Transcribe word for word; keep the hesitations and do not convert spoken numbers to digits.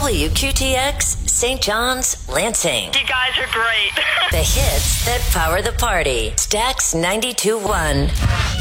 W Q T X, Saint John's, Lansing. You guys are great. The hits that power the party. Stax ninety-two point one.